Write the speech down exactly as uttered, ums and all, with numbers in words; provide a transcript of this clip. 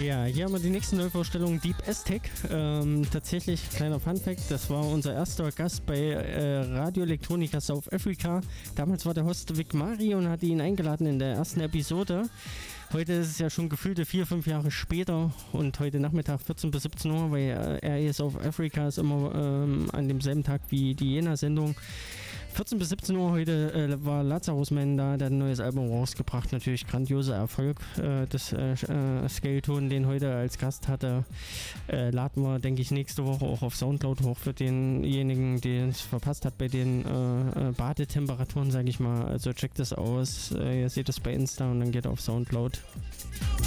Ja, hier haben wir die nächste Neuvorstellung, Deep Aztec. Ähm, tatsächlich, kleiner Funfact, das war unser erster Gast bei äh, Radio Electronica South Africa. Damals war der Host Vic Mari und hatte ihn eingeladen in der ersten Episode. Heute ist es ja schon gefühlte vier, fünf Jahre später und heute Nachmittag vierzehn bis siebzehn Uhr, weil äh, R E South Africa ist immer ähm, an demselben Tag wie die Jena-Sendung. vierzehn bis siebzehn Uhr heute äh, war Lazarus Man da, der hat ein neues Album rausgebracht. Natürlich grandioser Erfolg. Äh, das äh, äh, Skeleton, den heute als Gast hatte, äh, laden wir, denke ich, nächste Woche auch auf Soundcloud hoch für denjenigen, der es verpasst hat bei den äh, äh, Badetemperaturen, sage ich mal. Also checkt das aus. Äh, ihr seht es bei Insta und dann geht auf Soundcloud.